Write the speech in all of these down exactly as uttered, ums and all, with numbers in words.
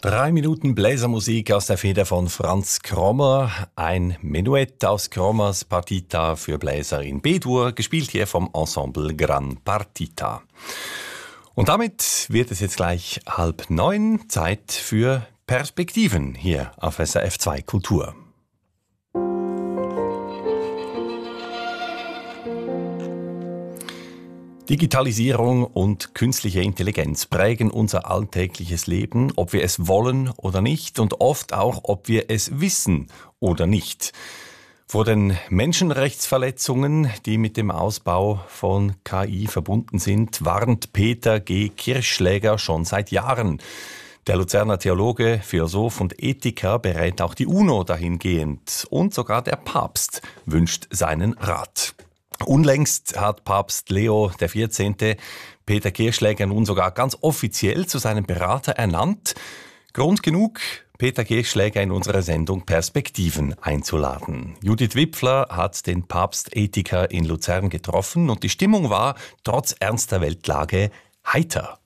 Drei Minuten Bläsermusik aus der Feder von Franz Krommer. Ein Menuett aus Krommers Partita für Bläser in B-Dur, gespielt hier vom Ensemble Gran Partita. Und damit wird es jetzt gleich halb neun, Zeit für Perspektiven hier auf S R F zwei Kultur. Digitalisierung und künstliche Intelligenz prägen unser alltägliches Leben, ob wir es wollen oder nicht und oft auch, ob wir es wissen oder nicht. Vor den Menschenrechtsverletzungen, die mit dem Ausbau von K I verbunden sind, warnt Peter G. Kirchschläger schon seit Jahren. Der Luzerner Theologe, Philosoph und Ethiker berät auch die UNO dahingehend und sogar der Papst wünscht seinen Rat. Unlängst hat Papst Leo der vierzehnte Peter Kirchschläger nun sogar ganz offiziell zu seinem Berater ernannt. Grund genug, Peter Kirchschläger in unserer Sendung Perspektiven einzuladen. Judith Wipfler hat den Papst-Ethiker in Luzern getroffen und die Stimmung war trotz ernster Weltlage heiter.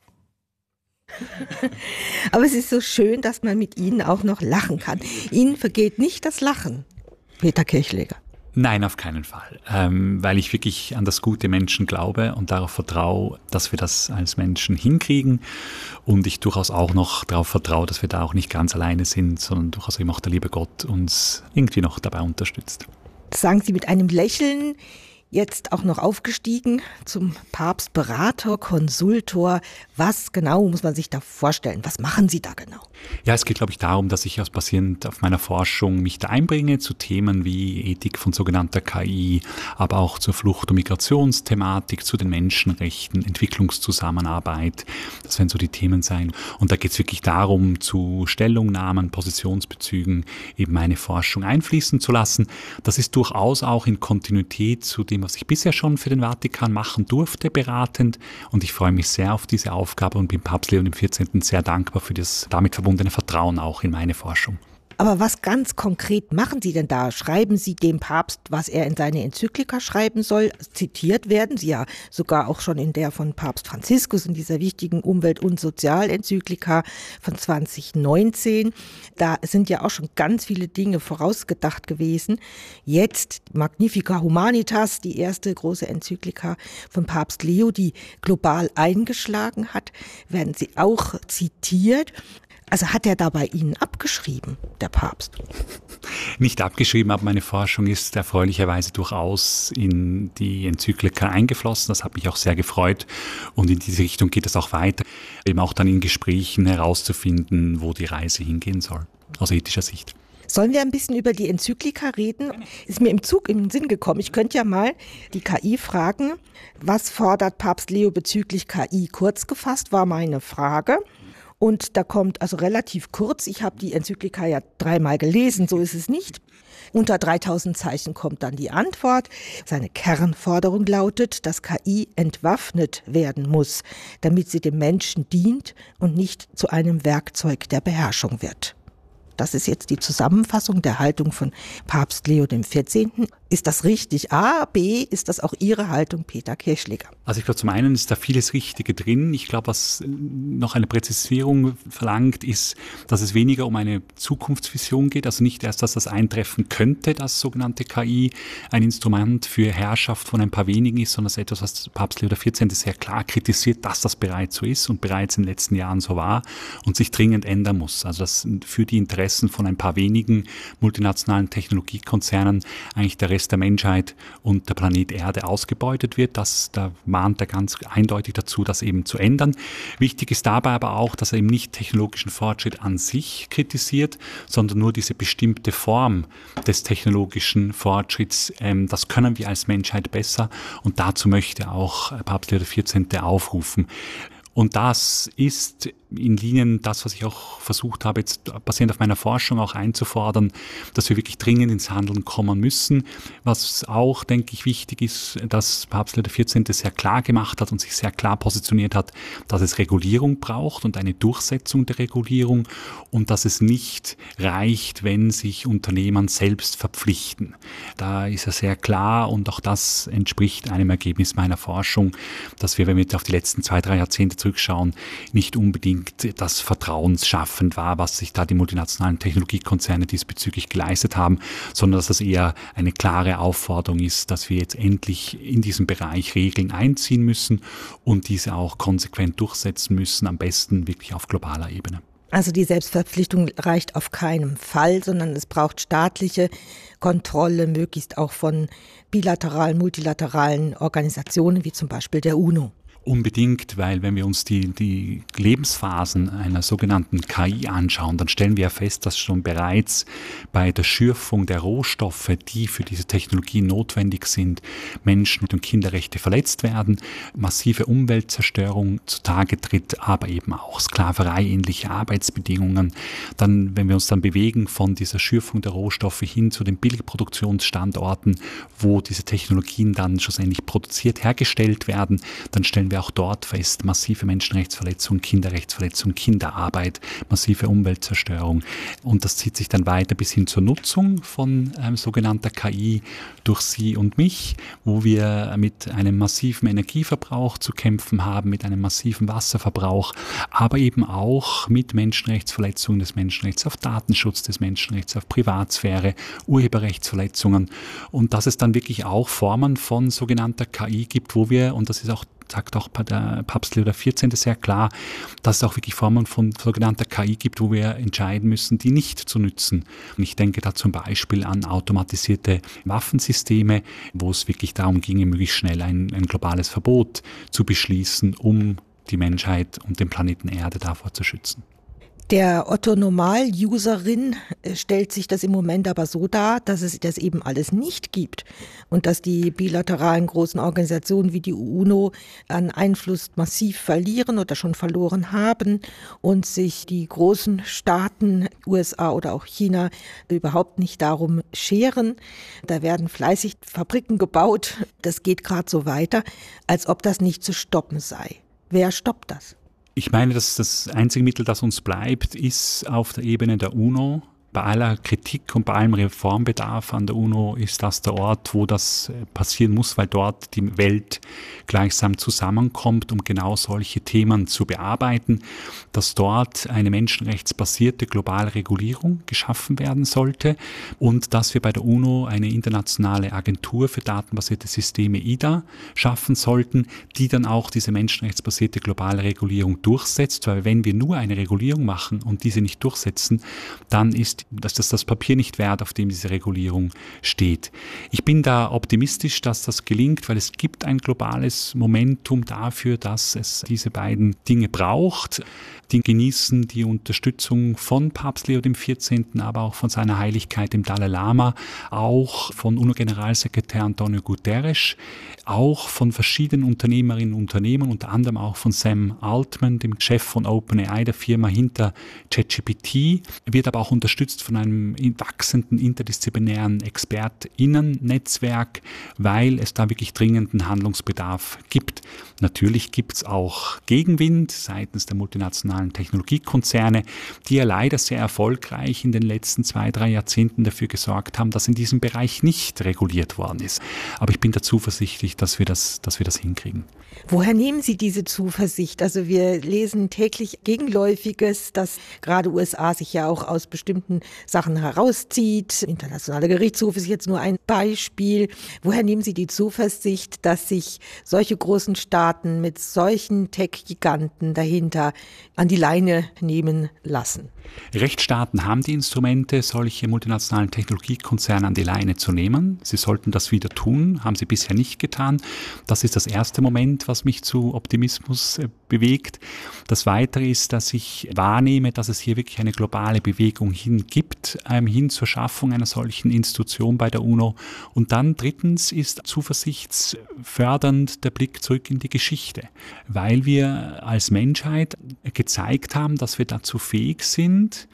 Aber es ist so schön, dass man mit Ihnen auch noch lachen kann. Ihnen vergeht nicht das Lachen, Peter Kirchschläger. Nein, auf keinen Fall, ähm, weil ich wirklich an das gute Menschen glaube und darauf vertraue, dass wir das als Menschen hinkriegen und ich durchaus auch noch darauf vertraue, dass wir da auch nicht ganz alleine sind, sondern durchaus eben auch der liebe Gott uns irgendwie noch dabei unterstützt. Das sagen Sie mit einem Lächeln. Jetzt auch noch aufgestiegen zum Papstberater, Konsultor. Was genau muss man sich da vorstellen? Was machen Sie da genau? Ja, es geht, glaube ich, darum, dass ich als basierend auf meiner Forschung mich da einbringe zu Themen wie Ethik von sogenannter K I, aber auch zur Flucht- und Migrationsthematik, zu den Menschenrechten, Entwicklungszusammenarbeit. Das werden so die Themen sein. Und da geht es wirklich darum, zu Stellungnahmen, Positionsbezügen eben meine Forschung einfließen zu lassen. Das ist durchaus auch in Kontinuität zu dem, was ich bisher schon für den Vatikan machen durfte, beratend. Und ich freue mich sehr auf diese Aufgabe und bin Papst Leo der vierzehnte sehr dankbar für das damit verbundene Vertrauen auch in meine Forschung. Aber was ganz konkret machen Sie denn da? Schreiben Sie dem Papst, was er in seine Enzyklika schreiben soll? Zitiert werden Sie ja sogar auch schon in der von Papst Franziskus, in dieser wichtigen Umwelt- und Sozialenzyklika von zwanzig neunzehn. Da sind ja auch schon ganz viele Dinge vorausgedacht gewesen. Jetzt Magnifica Humanitas, die erste große Enzyklika von Papst Leo, die global eingeschlagen hat, werden Sie auch zitiert. Also hat er da bei Ihnen abgeschrieben, der Papst? Nicht abgeschrieben, aber meine Forschung ist erfreulicherweise durchaus in die Enzyklika eingeflossen. Das hat mich auch sehr gefreut und in diese Richtung geht es auch weiter. Eben auch dann in Gesprächen herauszufinden, wo die Reise hingehen soll, aus ethischer Sicht. Sollen wir ein bisschen über die Enzyklika reden? Ist mir im Zug in den Sinn gekommen. Ich könnte ja mal die K I fragen, was fordert Papst Leo bezüglich K I? Kurz gefasst war meine Frage. Und da kommt also relativ kurz, ich habe die Enzyklika ja dreimal gelesen, so ist es nicht. Unter dreitausend Zeichen kommt dann die Antwort. Seine Kernforderung lautet, dass K I entwaffnet werden muss, damit sie dem Menschen dient und nicht zu einem Werkzeug der Beherrschung wird. Das ist jetzt die Zusammenfassung der Haltung von Papst Leo der vierzehnte Ist das richtig? A, B, ist das auch Ihre Haltung, Peter Kirchschläger? Also ich glaube, zum einen ist da vieles Richtige drin. Ich glaube, was noch eine Präzisierung verlangt, ist, dass es weniger um eine Zukunftsvision geht. Also nicht erst, dass das eintreffen könnte, dass sogenannte K I ein Instrument für Herrschaft von ein paar wenigen ist, sondern es ist etwas, was Papst Leo der vierzehnte sehr klar kritisiert, dass das bereits so ist und bereits in den letzten Jahren so war und sich dringend ändern muss. Also dass für die Interessen von ein paar wenigen multinationalen Technologiekonzernen eigentlich der Rest der Menschheit und der Planet Erde ausgebeutet wird. Das, da mahnt er ganz eindeutig dazu, das eben zu ändern. Wichtig ist dabei aber auch, dass er eben nicht technologischen Fortschritt an sich kritisiert, sondern nur diese bestimmte Form des technologischen Fortschritts. Ähm, das können wir als Menschheit besser und dazu möchte auch Papst Leo der vierzehnte aufrufen. Und das ist in Linien das, was ich auch versucht habe, jetzt basierend auf meiner Forschung auch einzufordern, dass wir wirklich dringend ins Handeln kommen müssen. Was auch, denke ich, wichtig ist, dass Papst Leo der vierzehnte sehr klar gemacht hat und sich sehr klar positioniert hat, dass es Regulierung braucht und eine Durchsetzung der Regulierung und dass es nicht reicht, wenn sich Unternehmen selbst verpflichten. Da ist er sehr klar und auch das entspricht einem Ergebnis meiner Forschung, dass wir, wenn wir auf die letzten zwei, drei Jahrzehnte zurückschauen, nicht unbedingt unbedingt das vertrauensschaffend war, was sich da die multinationalen Technologiekonzerne diesbezüglich geleistet haben, sondern dass das eher eine klare Aufforderung ist, dass wir jetzt endlich in diesem Bereich Regeln einziehen müssen und diese auch konsequent durchsetzen müssen, am besten wirklich auf globaler Ebene. Also die Selbstverpflichtung reicht auf keinen Fall, sondern es braucht staatliche Kontrolle, möglichst auch von bilateralen, multilateralen Organisationen wie zum Beispiel der UNO. Unbedingt, weil wenn wir uns die, die Lebensphasen einer sogenannten K I anschauen, dann stellen wir ja fest, dass schon bereits bei der Schürfung der Rohstoffe, die für diese Technologie notwendig sind, Menschen- und Kinderrechte verletzt werden, massive Umweltzerstörung zutage tritt, aber eben auch sklavereiähnliche Arbeitsbedingungen. Dann, wenn wir uns dann bewegen von dieser Schürfung der Rohstoffe hin zu den Billigproduktionsstandorten, wo diese Technologien dann schlussendlich produziert, hergestellt werden, dann stellen wir auch dort fest, massive Menschenrechtsverletzungen, Kinderrechtsverletzungen, Kinderarbeit, massive Umweltzerstörung. Und das zieht sich dann weiter bis hin zur Nutzung von ähm, sogenannter K I durch Sie und mich, wo wir mit einem massiven Energieverbrauch zu kämpfen haben, mit einem massiven Wasserverbrauch, aber eben auch mit Menschenrechtsverletzungen, des Menschenrechts auf Datenschutz, des Menschenrechts auf Privatsphäre, Urheberrechtsverletzungen. Und dass es dann wirklich auch Formen von sogenannter K I gibt, wo wir, und das ist auch sagt auch der Papst Leo der vierzehnte sehr klar, dass es auch wirklich Formen von sogenannter K I gibt, wo wir entscheiden müssen, die nicht zu nützen. Und ich denke da zum Beispiel an automatisierte Waffensysteme, wo es wirklich darum ginge, möglichst schnell ein, ein globales Verbot zu beschließen, um die Menschheit und den Planeten Erde davor zu schützen. Der Otto-Normal-Userin stellt sich das im Moment aber so dar, dass es das eben alles nicht gibt und dass die bilateralen großen Organisationen wie die UNO an Einfluss massiv verlieren oder schon verloren haben und sich die großen Staaten, U S A oder auch China, überhaupt nicht darum scheren. Da werden fleißig Fabriken gebaut. Das geht gerade so weiter, als ob das nicht zu stoppen sei. Wer stoppt das? Ich meine, dass das einzige Mittel, das uns bleibt, ist auf der Ebene der UNO. Bei aller Kritik und bei allem Reformbedarf an der UNO ist das der Ort, wo das passieren muss, weil dort die Welt gleichsam zusammenkommt, um genau solche Themen zu bearbeiten, dass dort eine menschenrechtsbasierte globale Regulierung geschaffen werden sollte und dass wir bei der UNO eine internationale Agentur für datenbasierte Systeme I D A schaffen sollten, die dann auch diese menschenrechtsbasierte globale Regulierung durchsetzt, weil wenn wir nur eine Regulierung machen und diese nicht durchsetzen, dann ist dass das das Papier nicht wert, auf dem diese Regulierung steht. Ich bin da optimistisch, dass das gelingt, weil es gibt ein globales Momentum dafür, dass es diese beiden Dinge braucht. Die genießen die Unterstützung von Papst Leo dem vierzehnten, aber auch von seiner Heiligkeit dem Dalai Lama, auch von UNO-Generalsekretär Antonio Guterres, auch von verschiedenen Unternehmerinnen und Unternehmen, unter anderem auch von Sam Altman, dem Chef von OpenAI, der Firma hinter ChatGPT, wird aber auch unterstützt von einem wachsenden interdisziplinären ExpertInnen-Netzwerk, weil es da wirklich dringenden Handlungsbedarf gibt. Natürlich gibt es auch Gegenwind seitens der multinationalen Technologiekonzerne, die ja leider sehr erfolgreich in den letzten zwei, drei Jahrzehnten dafür gesorgt haben, dass in diesem Bereich nicht reguliert worden ist. Aber ich bin da zuversichtlich, dass wir das, dass wir das hinkriegen. Woher nehmen Sie diese Zuversicht? Also wir lesen täglich Gegenläufiges, dass gerade U S A sich ja auch aus bestimmten Sachen herauszieht. Internationaler Gerichtshof ist jetzt nur ein Beispiel. Woher nehmen Sie die Zuversicht, dass sich solche großen Staaten mit solchen Tech-Giganten dahinter an die Leine nehmen lassen? Rechtsstaaten haben die Instrumente, solche multinationalen Technologiekonzerne an die Leine zu nehmen. Sie sollten das wieder tun, haben sie bisher nicht getan. Das ist das erste Moment, was mich zu Optimismus äh, bewegt. Das Weitere ist, dass ich wahrnehme, dass es hier wirklich eine globale Bewegung hin gibt, ähm, hin zur Schaffung einer solchen Institution bei der UNO. Und dann drittens ist zuversichtsfördernd der Blick zurück in die Geschichte, weil wir als Menschheit gezeigt haben, dass wir dazu fähig sind,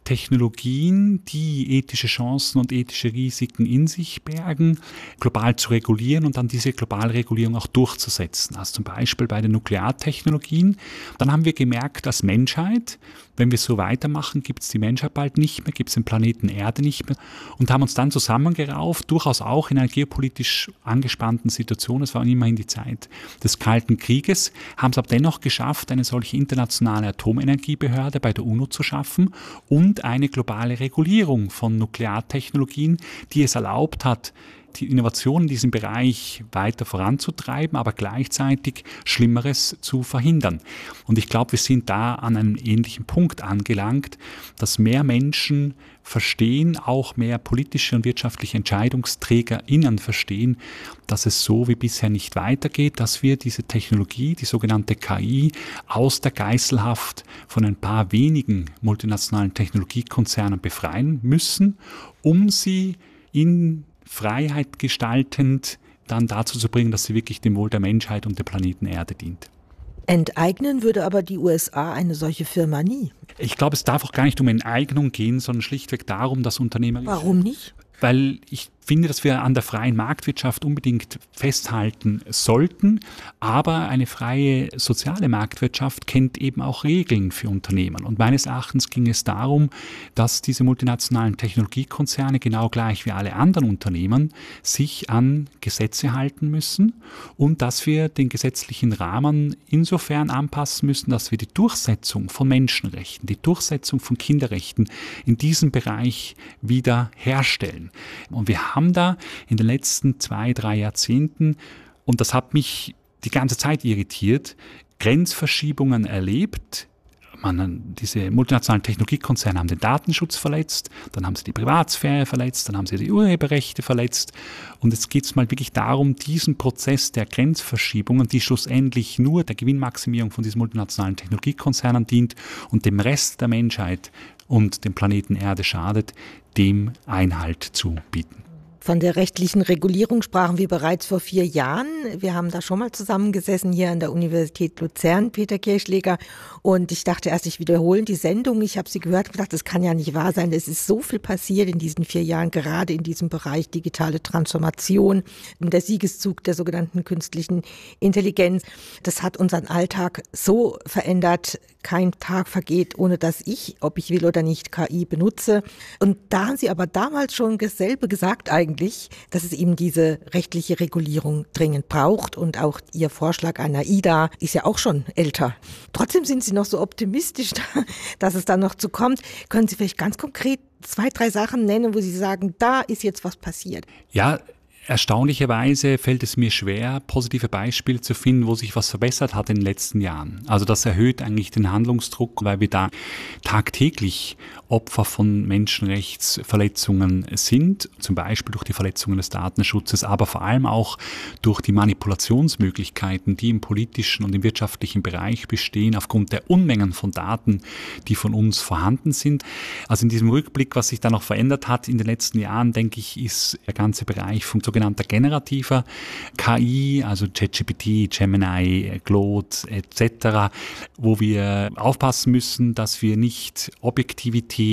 Technologien, die ethische Chancen und ethische Risiken in sich bergen, global zu regulieren und dann diese globale Regulierung auch durchzusetzen. Also zum Beispiel bei den Nukleartechnologien. Dann haben wir gemerkt, als Menschheit, wenn wir so weitermachen, gibt es die Menschheit bald nicht mehr, gibt es den Planeten Erde nicht mehr und haben uns dann zusammengerauft, durchaus auch in einer geopolitisch angespannten Situation, es war immerhin die Zeit des Kalten Krieges, haben es aber dennoch geschafft, eine solche internationale Atomenergiebehörde bei der UNO zu schaffen und eine globale Regulierung von Nukleartechnologien, die es erlaubt hat, die Innovation in diesem Bereich weiter voranzutreiben, aber gleichzeitig Schlimmeres zu verhindern. Und ich glaube, wir sind da an einem ähnlichen Punkt angelangt, dass mehr Menschen verstehen, auch mehr politische und wirtschaftliche EntscheidungsträgerInnen verstehen, dass es so wie bisher nicht weitergeht, dass wir diese Technologie, die sogenannte K I, aus der Geiselhaft von ein paar wenigen multinationalen Technologiekonzernen befreien müssen, um sie in Freiheit gestaltend dann dazu zu bringen, dass sie wirklich dem Wohl der Menschheit und der Planeten Erde dient. Enteignen würde aber die U S A eine solche Firma nie. Ich glaube, es darf auch gar nicht um Enteignung gehen, sondern schlichtweg darum, dass Unternehmer... Warum nicht? Weil ich finde, dass wir an der freien Marktwirtschaft unbedingt festhalten sollten, aber eine freie soziale Marktwirtschaft kennt eben auch Regeln für Unternehmen. Und meines Erachtens ging es darum, dass diese multinationalen Technologiekonzerne genau gleich wie alle anderen Unternehmen sich an Gesetze halten müssen und dass wir den gesetzlichen Rahmen insofern anpassen müssen, dass wir die Durchsetzung von Menschenrechten, die Durchsetzung von Kinderrechten in diesem Bereich wieder herstellen. Und wir haben da in den letzten zwei, drei Jahrzehnten, und das hat mich die ganze Zeit irritiert, Grenzverschiebungen erlebt. Man, diese multinationalen Technologiekonzerne haben den Datenschutz verletzt, dann haben sie die Privatsphäre verletzt, dann haben sie die Urheberrechte verletzt. Und jetzt geht es mal wirklich darum, diesen Prozess der Grenzverschiebungen, die schlussendlich nur der Gewinnmaximierung von diesen multinationalen Technologiekonzernen dient und dem Rest der Menschheit und dem Planeten Erde schadet, dem Einhalt zu bieten. Von der rechtlichen Regulierung sprachen wir bereits vor vier Jahren. Wir haben da schon mal zusammengesessen hier an der Universität Luzern, Peter Kirchschläger. Und ich dachte erst, ich wiederhole die Sendung. Ich habe sie gehört und gedacht, das kann ja nicht wahr sein. Es ist so viel passiert in diesen vier Jahren, gerade in diesem Bereich digitale Transformation, der Siegeszug der sogenannten künstlichen Intelligenz. Das hat unseren Alltag so verändert. Kein Tag vergeht, ohne dass ich, ob ich will oder nicht, K I benutze. Und da haben Sie aber damals schon dasselbe gesagt eigentlich, dass es eben diese rechtliche Regulierung dringend braucht. Und auch Ihr Vorschlag einer I D A ist ja auch schon älter. Trotzdem sind Sie noch so optimistisch, dass es da noch zu kommt. Können Sie vielleicht ganz konkret zwei, drei Sachen nennen, wo Sie sagen, da ist jetzt was passiert? Ja, erstaunlicherweise fällt es mir schwer, positive Beispiele zu finden, wo sich was verbessert hat in den letzten Jahren. Also das erhöht eigentlich den Handlungsdruck, weil wir da tagtäglich Opfer von Menschenrechtsverletzungen sind, zum Beispiel durch die Verletzungen des Datenschutzes, aber vor allem auch durch die Manipulationsmöglichkeiten, die im politischen und im wirtschaftlichen Bereich bestehen, aufgrund der Unmengen von Daten, die von uns vorhanden sind. Also in diesem Rückblick, was sich da noch verändert hat in den letzten Jahren, denke ich, ist der ganze Bereich von sogenannter generativer K I, also ChatGPT, Gemini, Claude et cetera, wo wir aufpassen müssen, dass wir nicht Objektivität,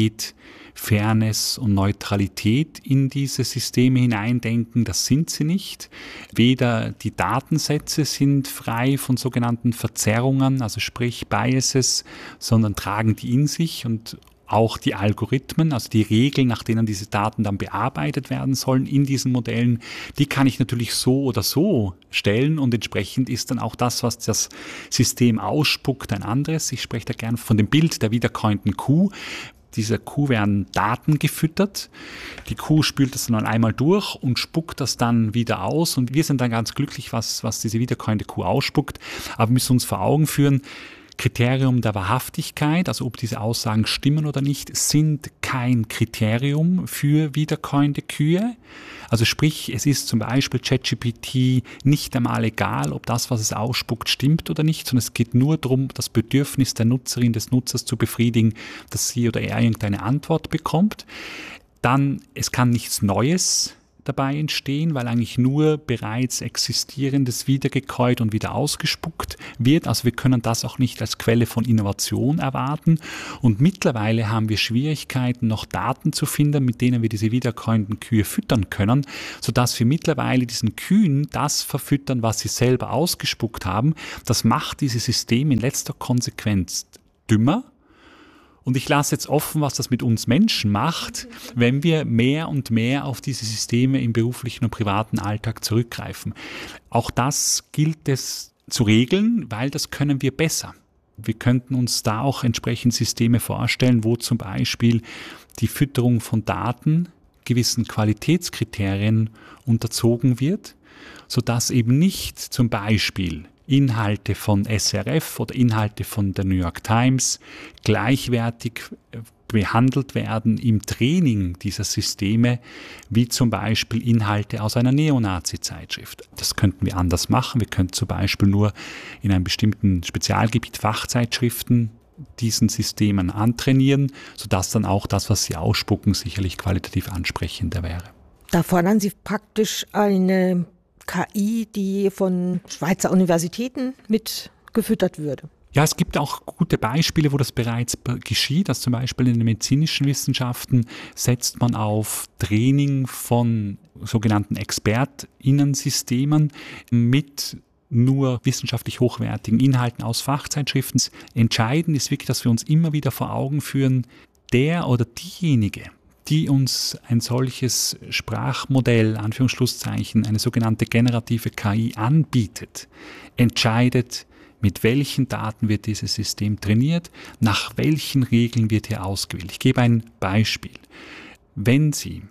Fairness und Neutralität in diese Systeme hineindenken. Das sind sie nicht. Weder die Datensätze sind frei von sogenannten Verzerrungen, also sprich Biases, sondern tragen die in sich, und auch die Algorithmen, also die Regeln, nach denen diese Daten dann bearbeitet werden sollen in diesen Modellen, die kann ich natürlich so oder so stellen, und entsprechend ist dann auch das, was das System ausspuckt, ein anderes. Ich spreche da gern von dem Bild der wiederkäuten Kuh. Dieser Kuh werden Daten gefüttert. Die Kuh spült das dann einmal durch und spuckt das dann wieder aus, und wir sind dann ganz glücklich, was, was diese wiederkäute Kuh ausspuckt. Aber wir müssen uns vor Augen führen, Kriterium der Wahrhaftigkeit, also ob diese Aussagen stimmen oder nicht, sind kein Kriterium für wiederkäuende Kühe. Also sprich, es ist zum Beispiel ChatGPT nicht einmal egal, ob das, was es ausspuckt, stimmt oder nicht, sondern es geht nur darum, das Bedürfnis der Nutzerin, des Nutzers zu befriedigen, dass sie oder er irgendeine Antwort bekommt. Dann, es kann nichts Neues dabei entstehen, weil eigentlich nur bereits Existierendes wiedergekäut und wieder ausgespuckt wird. Also wir können das auch nicht als Quelle von Innovation erwarten. Und mittlerweile haben wir Schwierigkeiten, noch Daten zu finden, mit denen wir diese wiederkäuenden Kühe füttern können, sodass wir mittlerweile diesen Kühen das verfüttern, was sie selber ausgespuckt haben. Das macht dieses System in letzter Konsequenz dümmer. Und ich lasse jetzt offen, was das mit uns Menschen macht, wenn wir mehr und mehr auf diese Systeme im beruflichen und privaten Alltag zurückgreifen. Auch das gilt es zu regeln, weil das können wir besser. Wir könnten uns da auch entsprechend Systeme vorstellen, wo zum Beispiel die Fütterung von Daten gewissen Qualitätskriterien unterzogen wird, sodass eben nicht zum Beispiel Inhalte von S R F oder Inhalte von der New York Times gleichwertig behandelt werden im Training dieser Systeme, wie zum Beispiel Inhalte aus einer Neonazi-Zeitschrift. Das könnten wir anders machen. Wir könnten zum Beispiel nur in einem bestimmten Spezialgebiet Fachzeitschriften diesen Systemen antrainieren, sodass dann auch das, was sie ausspucken, sicherlich qualitativ ansprechender wäre. Da fordern Sie praktisch eine K I, die von Schweizer Universitäten mit gefüttert würde. Ja, es gibt auch gute Beispiele, wo das bereits geschieht. Also zum Beispiel in den medizinischen Wissenschaften setzt man auf Training von sogenannten ExpertInnen-Systemen mit nur wissenschaftlich hochwertigen Inhalten aus Fachzeitschriften. Entscheidend ist wirklich, dass wir uns immer wieder vor Augen führen, der oder diejenige, die uns ein solches Sprachmodell, Anführungsschlusszeichen, eine sogenannte generative K I anbietet, entscheidet, mit welchen Daten wird dieses System trainiert, nach welchen Regeln wird hier ausgewählt. Ich gebe ein Beispiel. Wenn Sie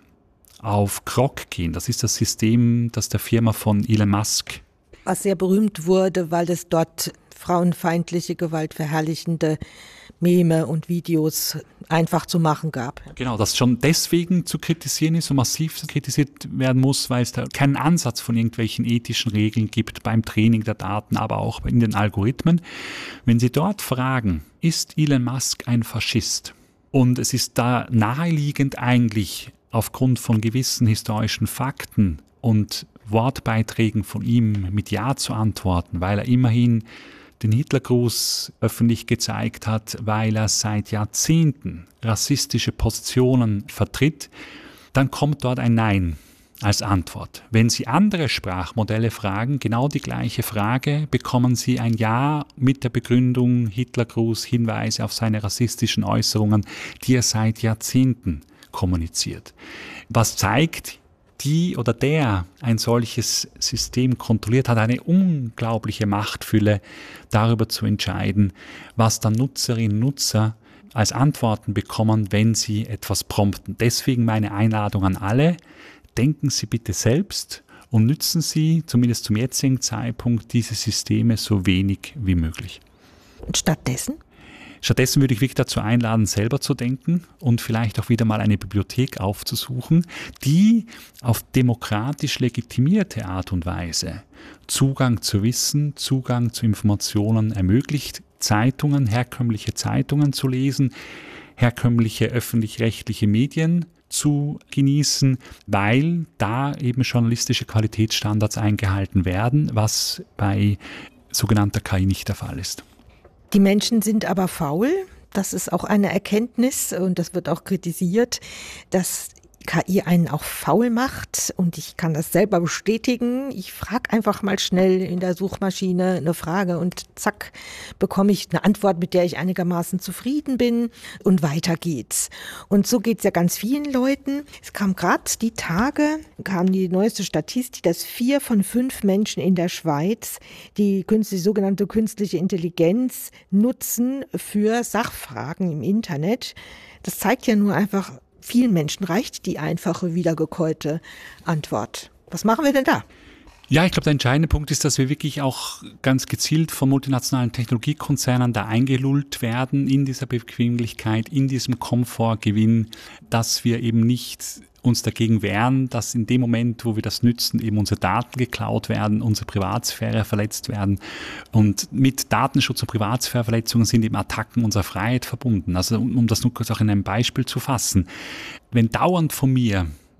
auf Grok gehen, das ist das System, das der Firma von Elon Musk, was sehr berühmt wurde, weil es dort frauenfeindliche, gewaltverherrlichende Meme und Videos einfach zu machen gab. Genau, das schon deswegen zu kritisieren ist, so massiv kritisiert werden muss, weil es da keinen Ansatz von irgendwelchen ethischen Regeln gibt beim Training der Daten, aber auch in den Algorithmen. Wenn Sie dort fragen, ist Elon Musk ein Faschist? Und es ist da naheliegend eigentlich aufgrund von gewissen historischen Fakten und Wortbeiträgen von ihm mit Ja zu antworten, weil er immerhin den Hitlergruß öffentlich gezeigt hat, weil er seit Jahrzehnten rassistische Positionen vertritt, dann kommt dort ein Nein als Antwort. Wenn Sie andere Sprachmodelle fragen, genau die gleiche Frage, bekommen Sie ein Ja mit der Begründung Hitlergruß, Hinweise auf seine rassistischen Äußerungen, die er seit Jahrzehnten kommuniziert. Was zeigt, die oder der ein solches System kontrolliert, hat eine unglaubliche Machtfülle, darüber zu entscheiden, was dann Nutzerinnen und Nutzer als Antworten bekommen, wenn sie etwas prompten. Deswegen meine Einladung an alle, denken Sie bitte selbst und nützen Sie, zumindest zum jetzigen Zeitpunkt, diese Systeme so wenig wie möglich. Und stattdessen? Stattdessen würde ich wirklich dazu einladen, selber zu denken und vielleicht auch wieder mal eine Bibliothek aufzusuchen, die auf demokratisch legitimierte Art und Weise Zugang zu Wissen, Zugang zu Informationen ermöglicht, Zeitungen, herkömmliche Zeitungen zu lesen, herkömmliche öffentlich-rechtliche Medien zu genießen, weil da eben journalistische Qualitätsstandards eingehalten werden, was bei sogenannter K I nicht der Fall ist. Die Menschen sind aber faul. Das ist auch eine Erkenntnis und das wird auch kritisiert, dass K I einen auch faul macht und ich kann das selber bestätigen. Ich frage einfach mal schnell in der Suchmaschine eine Frage und zack, bekomme ich eine Antwort, mit der ich einigermaßen zufrieden bin und weiter geht's. Und so geht's ja ganz vielen Leuten. Es kam gerade die Tage, kam die neueste Statistik, dass vier von fünf Menschen in der Schweiz die künstliche, sogenannte künstliche Intelligenz nutzen für Sachfragen im Internet. Das zeigt ja nur einfach, vielen Menschen reicht die einfache, wiedergekäute Antwort. Was machen wir denn da? Ja, ich glaube, der entscheidende Punkt ist, dass wir wirklich auch ganz gezielt von multinationalen Technologiekonzernen da eingelullt werden in dieser Bequemlichkeit, in diesem Komfortgewinn, dass wir eben nicht uns dagegen wehren, dass in dem Moment, wo wir das nützen, eben unsere Daten geklaut werden, unsere Privatsphäre verletzt werden. Und mit Datenschutz und Privatsphäreverletzungen sind eben Attacken unserer Freiheit verbunden. Also um das nur kurz auch in einem Beispiel zu fassen. Wenn dauernd von mir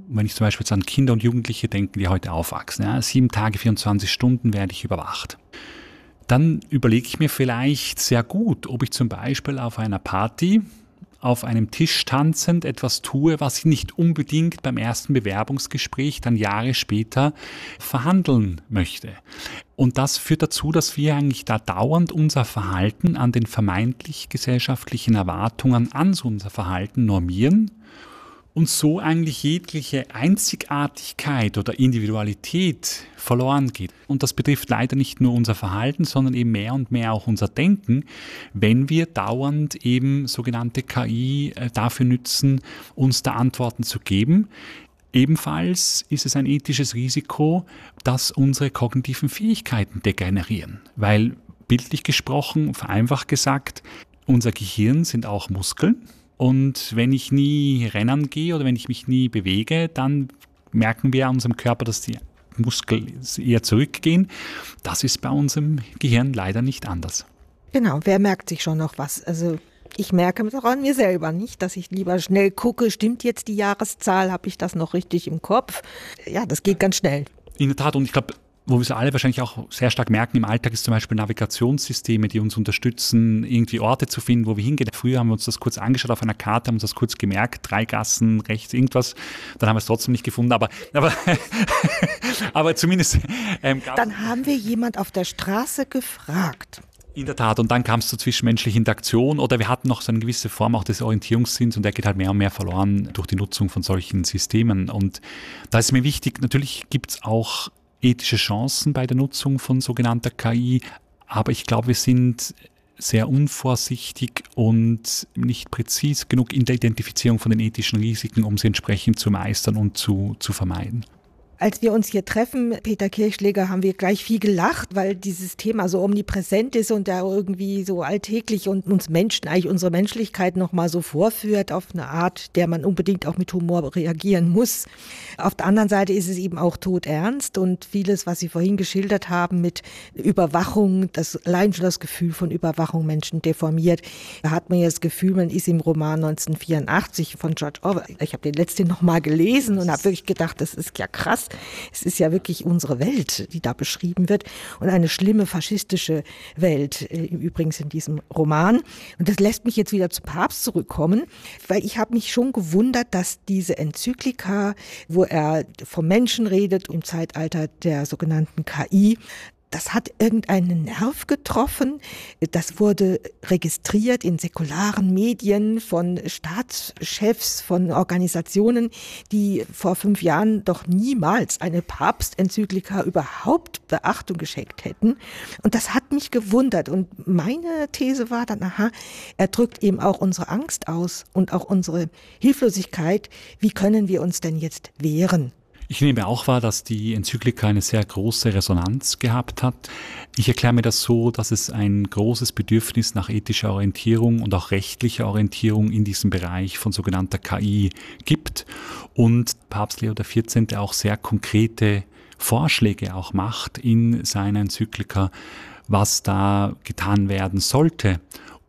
wenn ich zum Beispiel jetzt an Kinder und Jugendliche denke, die heute aufwachsen, ja, sieben Tage, vierundzwanzig Stunden werde ich überwacht. Dann überlege ich mir vielleicht sehr gut, ob ich zum Beispiel auf einer Party, auf einem Tisch tanzend etwas tue, was ich nicht unbedingt beim ersten Bewerbungsgespräch dann Jahre später verhandeln möchte. Und das führt dazu, dass wir eigentlich da dauernd unser Verhalten an den vermeintlich gesellschaftlichen Erwartungen an unser Verhalten normieren und so eigentlich jegliche Einzigartigkeit oder Individualität verloren geht. Und das betrifft leider nicht nur unser Verhalten, sondern eben mehr und mehr auch unser Denken, wenn wir dauernd eben sogenannte K I dafür nützen, uns da Antworten zu geben. Ebenfalls ist es ein ethisches Risiko, dass unsere kognitiven Fähigkeiten degenerieren, weil bildlich gesprochen, vereinfacht gesagt, unser Gehirn sind auch Muskeln. Und wenn ich nie rennen gehe oder wenn ich mich nie bewege, dann merken wir an unserem Körper, dass die Muskeln eher zurückgehen. Das ist bei unserem Gehirn leider nicht anders. Genau, wer merkt sich schon noch was? Also ich merke es auch an mir selber nicht, dass ich lieber schnell gucke, stimmt jetzt die Jahreszahl, habe ich das noch richtig im Kopf? Ja, das geht ganz schnell. In der Tat, und ich glaube, wo wir es alle wahrscheinlich auch sehr stark merken im Alltag, ist zum Beispiel Navigationssysteme, die uns unterstützen, irgendwie Orte zu finden, wo wir hingehen. Früher haben wir uns das kurz angeschaut auf einer Karte, haben uns das kurz gemerkt, drei Gassen, rechts, irgendwas. Dann haben wir es trotzdem nicht gefunden, aber, aber, aber zumindest... Ähm, Dann haben wir jemand auf der Straße gefragt. In der Tat, und dann kam es zur zwischenmenschlichen Interaktion oder wir hatten noch so eine gewisse Form auch des Orientierungssinns und der geht halt mehr und mehr verloren durch die Nutzung von solchen Systemen. Und da ist mir wichtig, natürlich gibt es auch ethische Chancen bei der Nutzung von sogenannter K I, aber ich glaube, wir sind sehr unvorsichtig und nicht präzis genug in der Identifizierung von den ethischen Risiken, um sie entsprechend zu meistern und zu, zu vermeiden. Als wir uns hier treffen, Peter Kirchschläger, haben wir gleich viel gelacht, weil dieses Thema so omnipräsent ist und da irgendwie so alltäglich und uns Menschen, eigentlich unsere Menschlichkeit nochmal so vorführt auf eine Art, der man unbedingt auch mit Humor reagieren muss. Auf der anderen Seite ist es eben auch todernst und vieles, was Sie vorhin geschildert haben mit Überwachung, das allein schon das Gefühl von Überwachung Menschen deformiert. Da hat man ja das Gefühl, man ist im Roman neunzehnhundertvierundachtzig von George Orwell. Ich habe den letzten nochmal gelesen und habe wirklich gedacht, das ist ja krass. Es ist ja wirklich unsere Welt, die da beschrieben wird und eine schlimme faschistische Welt, übrigens in diesem Roman. Und das lässt mich jetzt wieder zu Papst zurückkommen, weil ich habe mich schon gewundert, dass diese Enzyklika, wo er vom Menschen redet im Zeitalter der sogenannten K I, das hat irgendeinen Nerv getroffen. Das wurde registriert in säkularen Medien von Staatschefs, von Organisationen, die vor fünf Jahren doch niemals eine Papstenzyklika überhaupt Beachtung geschenkt hätten. Und das hat mich gewundert. Und meine These war dann, aha, er drückt eben auch unsere Angst aus und auch unsere Hilflosigkeit. Wie können wir uns denn jetzt wehren? Ich nehme auch wahr, dass die Enzyklika eine sehr große Resonanz gehabt hat. Ich erkläre mir das so, dass es ein großes Bedürfnis nach ethischer Orientierung und auch rechtlicher Orientierung in diesem Bereich von sogenannter K I gibt und Papst Leo der vierzehnte auch sehr konkrete Vorschläge auch macht in seiner Enzyklika, was da getan werden sollte,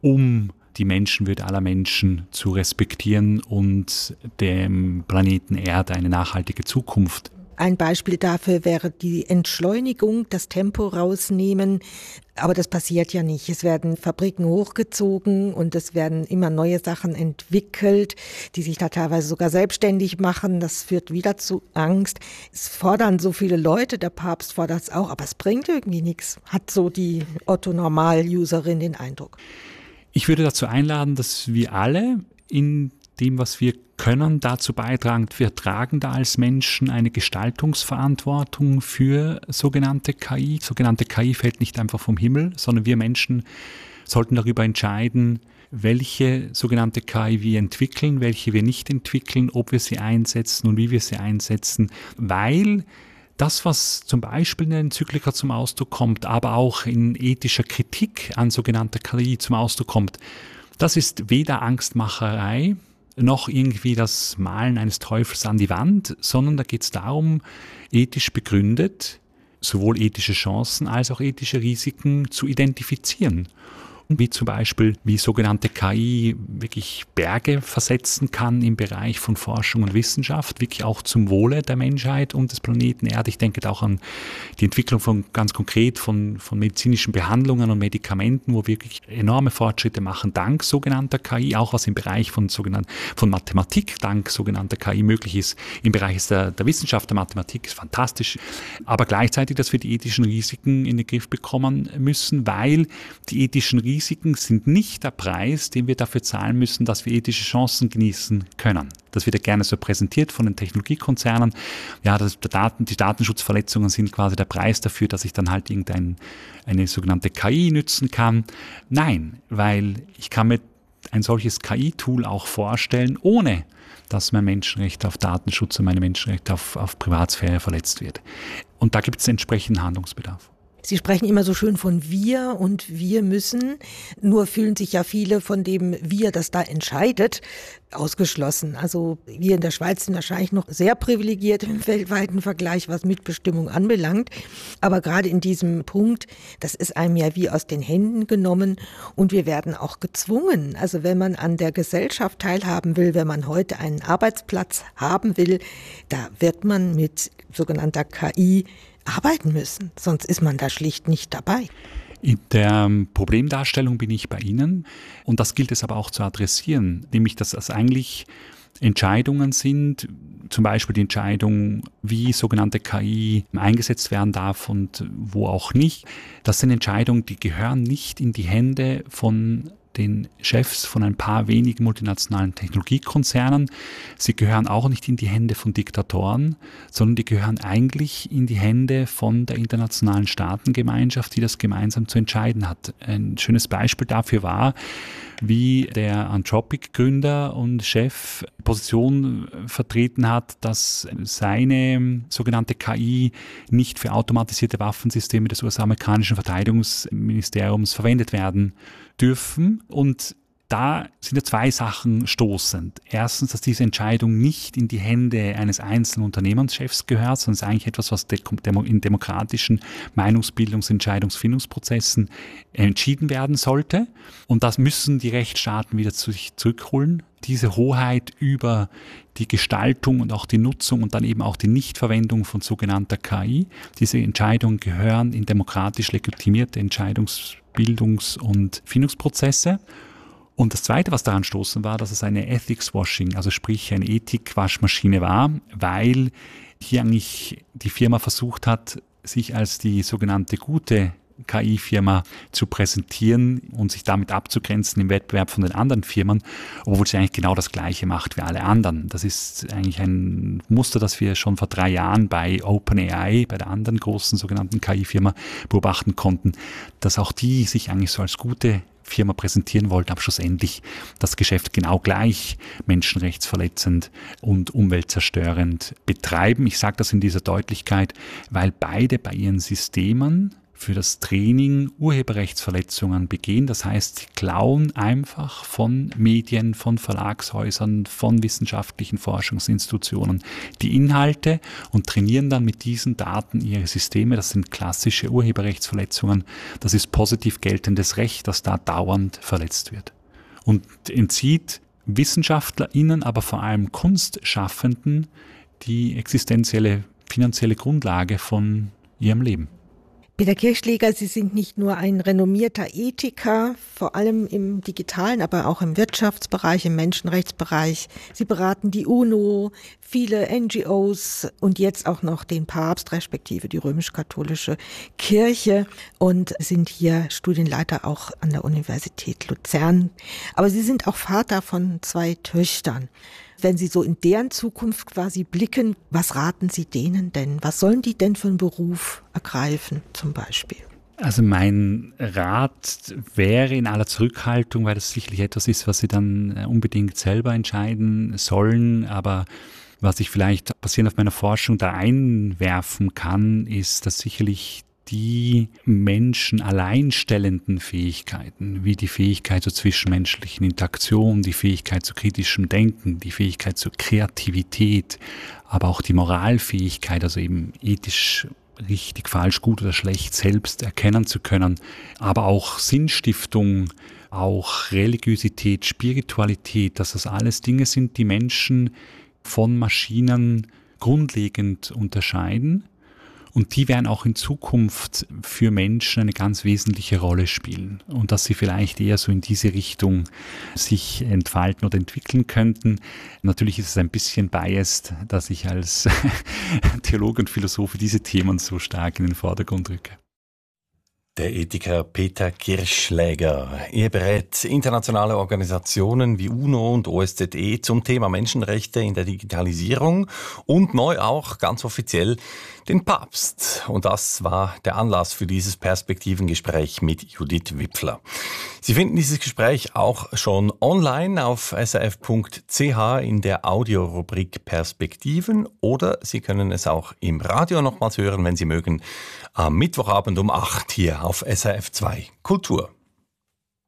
um die Menschenwürde aller Menschen zu respektieren und dem Planeten Erde eine nachhaltige Zukunft. Ein Beispiel dafür wäre die Entschleunigung, das Tempo rausnehmen. Aber das passiert ja nicht. Es werden Fabriken hochgezogen und es werden immer neue Sachen entwickelt, die sich da teilweise sogar selbstständig machen. Das führt wieder zu Angst. Es fordern so viele Leute, der Papst fordert es auch, aber es bringt irgendwie nichts, hat so die Otto-Normal-Userin den Eindruck. Ich würde dazu einladen, dass wir alle in dem, was wir können, dazu beitragen. Wir tragen da als Menschen eine Gestaltungsverantwortung für sogenannte K I. Sogenannte K I fällt nicht einfach vom Himmel, sondern wir Menschen sollten darüber entscheiden, welche sogenannte K I wir entwickeln, welche wir nicht entwickeln, ob wir sie einsetzen und wie wir sie einsetzen, weil das, was zum Beispiel in der Enzyklika zum Ausdruck kommt, aber auch in ethischer Kritik an sogenannter K I zum Ausdruck kommt, das ist weder Angstmacherei noch irgendwie das Malen eines Teufels an die Wand, sondern da geht es darum, ethisch begründet, sowohl ethische Chancen als auch ethische Risiken zu identifizieren wie zum Beispiel, wie sogenannte K I wirklich Berge versetzen kann im Bereich von Forschung und Wissenschaft, wirklich auch zum Wohle der Menschheit und des Planeten Erde. Ich denke da auch an die Entwicklung von ganz konkret von, von medizinischen Behandlungen und Medikamenten, wo wir wirklich enorme Fortschritte machen, dank sogenannter K I, auch was im Bereich von sogenannten, von Mathematik, dank sogenannter K I möglich ist. Im Bereich der, der Wissenschaft, der Mathematik ist fantastisch, aber gleichzeitig, dass wir die ethischen Risiken in den Griff bekommen müssen, weil die ethischen Risiken Risiken sind nicht der Preis, den wir dafür zahlen müssen, dass wir ethische Chancen genießen können. Das wird ja gerne so präsentiert von den Technologiekonzernen. Ja, das, der Daten, die Datenschutzverletzungen sind quasi der Preis dafür, dass ich dann halt irgendeine eine sogenannte K I nützen kann. Nein, weil ich kann mir ein solches K I-Tool auch vorstellen, ohne dass mein Menschenrecht auf Datenschutz und meine Menschenrechte auf, auf Privatsphäre verletzt wird. Und da gibt es entsprechenden Handlungsbedarf. Sie sprechen immer so schön von wir und wir müssen, nur fühlen sich ja viele von dem wir, das da entscheidet, ausgeschlossen. Also wir in der Schweiz sind wahrscheinlich noch sehr privilegiert im weltweiten Vergleich, was Mitbestimmung anbelangt. Aber gerade in diesem Punkt, das ist einem ja wie aus den Händen genommen und wir werden auch gezwungen. Also wenn man an der Gesellschaft teilhaben will, wenn man heute einen Arbeitsplatz haben will, da wird man mit sogenannter K I arbeiten müssen, sonst ist man da schlicht nicht dabei. In der Problemdarstellung bin ich bei Ihnen und das gilt es aber auch zu adressieren, nämlich dass das eigentlich Entscheidungen sind, zum Beispiel die Entscheidung, wie sogenannte K I eingesetzt werden darf und wo auch nicht. Das sind Entscheidungen, die gehören nicht in die Hände von den Chefs von ein paar wenigen multinationalen Technologiekonzernen. Sie gehören auch nicht in die Hände von Diktatoren, sondern die gehören eigentlich in die Hände von der internationalen Staatengemeinschaft, die das gemeinsam zu entscheiden hat. Ein schönes Beispiel dafür war, wie der Anthropic-Gründer und Chef Position vertreten hat, dass seine sogenannte K I nicht für automatisierte Waffensysteme des U S-amerikanischen Verteidigungsministeriums verwendet werden dürfen. Und da sind ja zwei Sachen stoßend. Erstens, dass diese Entscheidung nicht in die Hände eines einzelnen Unternehmenschefs gehört, sondern es ist eigentlich etwas, was in demokratischen Meinungsbildungs-, Entscheidungsfindungsprozessen entschieden werden sollte. Und das müssen die Rechtsstaaten wieder zu sich zurückholen. Diese Hoheit über die Gestaltung und auch die Nutzung und dann eben auch die Nichtverwendung von sogenannter K I. Diese Entscheidungen gehören in demokratisch legitimierte Entscheidungsbildungs- und Findungsprozesse. Und das Zweite, was daran stoßen war, dass es eine Ethics-Washing, also sprich eine Ethik-Waschmaschine war, weil hier eigentlich die Firma versucht hat, sich als die sogenannte gute K I-Firma zu präsentieren und sich damit abzugrenzen im Wettbewerb von den anderen Firmen, obwohl sie eigentlich genau das Gleiche macht wie alle anderen. Das ist eigentlich ein Muster, das wir schon vor drei Jahren bei OpenAI, bei der anderen großen sogenannten K I-Firma, beobachten konnten, dass auch die sich eigentlich so als gute Firma präsentieren wollten, aber schlussendlich das Geschäft genau gleich menschenrechtsverletzend und umweltzerstörend betreiben. Ich sage das in dieser Deutlichkeit, weil beide bei ihren Systemen für das Training Urheberrechtsverletzungen begehen. Das heißt, sie klauen einfach von Medien, von Verlagshäusern, von wissenschaftlichen Forschungsinstitutionen die Inhalte und trainieren dann mit diesen Daten ihre Systeme. Das sind klassische Urheberrechtsverletzungen. Das ist positiv geltendes Recht, das da dauernd verletzt wird. Und entzieht WissenschaftlerInnen, aber vor allem Kunstschaffenden die existenzielle, finanzielle Grundlage von ihrem Leben. Peter Kirchschläger, Sie sind nicht nur ein renommierter Ethiker, vor allem im digitalen, aber auch im Wirtschaftsbereich, im Menschenrechtsbereich. Sie beraten die UNO, viele N G Os und jetzt auch noch den Papst, respektive die römisch-katholische Kirche und sind hier Studienleiter auch an der Universität Luzern. Aber Sie sind auch Vater von zwei Töchtern. Wenn Sie so in deren Zukunft quasi blicken, was raten Sie denen denn? Was sollen die denn für einen Beruf ergreifen zum Beispiel? Also mein Rat wäre in aller Zurückhaltung, weil das sicherlich etwas ist, was Sie dann unbedingt selber entscheiden sollen, aber was ich vielleicht basierend auf meiner Forschung da einwerfen kann, ist, dass sicherlich die Menschen alleinstellenden Fähigkeiten, wie die Fähigkeit zur zwischenmenschlichen Interaktion, die Fähigkeit zu kritischem Denken, die Fähigkeit zur Kreativität, aber auch die Moralfähigkeit, also eben ethisch richtig, falsch, gut oder schlecht selbst erkennen zu können, aber auch Sinnstiftung, auch Religiosität, Spiritualität, dass das alles Dinge sind, die Menschen von Maschinen grundlegend unterscheiden. Und die werden auch in Zukunft für Menschen eine ganz wesentliche Rolle spielen. Und dass sie vielleicht eher so in diese Richtung sich entfalten oder entwickeln könnten. Natürlich ist es ein bisschen biased, dass ich als Theologe und Philosoph diese Themen so stark in den Vordergrund rücke. Der Ethiker Peter Kirchschläger. Er berät internationale Organisationen wie UNO und O S Z E zum Thema Menschenrechte in der Digitalisierung und neu auch ganz offiziell den Papst. Und das war der Anlass für dieses Perspektivengespräch mit Judith Wipfler. Sie finden dieses Gespräch auch schon online auf s r f punkt c h in der Audiorubrik Perspektiven oder Sie können es auch im Radio nochmals hören, wenn Sie mögen, am Mittwochabend um acht hier auf S R F zwei Kultur.